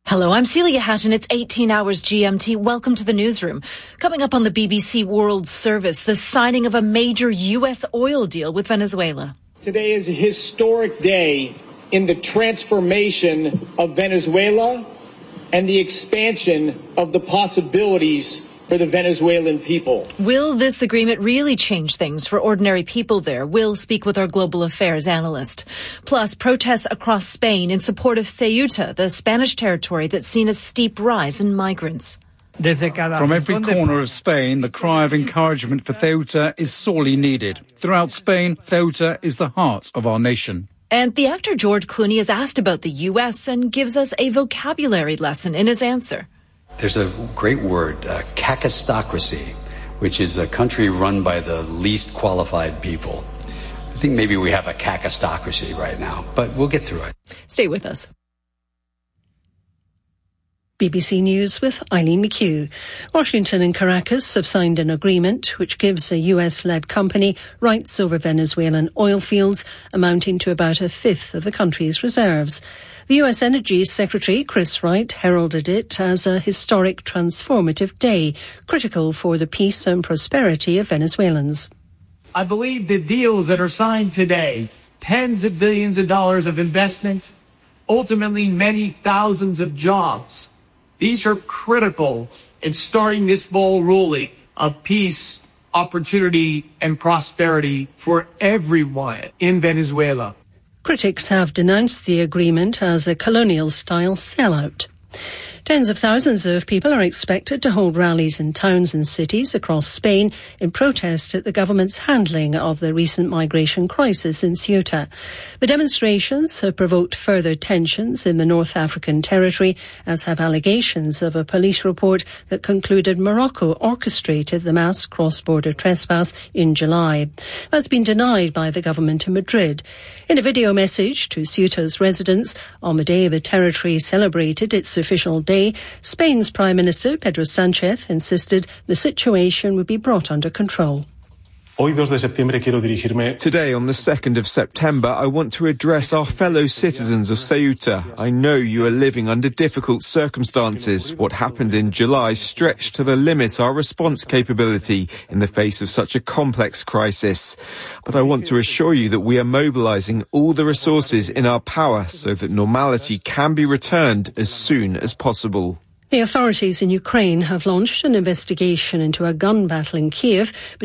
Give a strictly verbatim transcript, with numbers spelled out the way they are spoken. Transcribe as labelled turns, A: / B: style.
A: Hello, I'm Celia Hatton. It's eighteen hours G M T. Welcome to the newsroom. Coming up on the B B C World Service, the signing of a major U S oil deal with Venezuela.
B: Today is a historic day in the transformation of Venezuela and the expansion of the possibilities for the Venezuelan people.
A: Will this agreement really change things for ordinary people there? We'll speak with our global affairs analyst. Plus, protests across Spain in support of Ceuta, the Spanish territory that's seen a steep rise in migrants.
C: From every corner of Spain, the cry of encouragement for Ceuta is sorely needed. Throughout Spain, Ceuta is the heart of our nation.
A: And the actor George Clooney is asked about the U S and gives us a vocabulary lesson in his answer.
D: There's a great word, uh, kakistocracy, which is a country run by the least qualified people. I think maybe we have a kakistocracy right now, but we'll get through it.
A: Stay with us.
E: B B C News with Eileen McHugh. Washington and Caracas have signed an agreement which gives a U S-led company rights over Venezuelan oil fields amounting to about a fifth of the country's reserves. The U S Energy Secretary, Chris Wright, heralded it as a historic transformative day, critical for the peace and prosperity of Venezuelans.
F: I believe the deals that are signed today, tens of billions of dollars of investment, ultimately many thousands of jobs, these are critical in starting this ball rolling of peace, opportunity, and prosperity for everyone in Venezuela.
E: Critics have denounced the agreement as a colonial-style sellout. Tens of thousands of people are expected to hold rallies in towns and cities across Spain in protest at the government's handling of the recent migration crisis in Ceuta. The demonstrations have provoked further tensions in the North African territory, as have allegations of a police report that concluded Morocco orchestrated the mass cross-border trespass in July. That's been denied by the government in Madrid. In a video message to Ceuta's residents on the day the territory celebrated its official day, Spain's Prime Minister Pedro Sánchez insisted the situation would be brought under control.
G: Today, on the second of September, I want to address our fellow citizens of Ceuta. I know you are living under difficult circumstances. What happened in July stretched to the limit our response capability in the face of such a complex crisis. But I want to assure you that we are mobilizing all the resources in our power so that normality can be returned as soon as possible.
E: The authorities in Ukraine have launched an investigation into a gun battle in Kiev between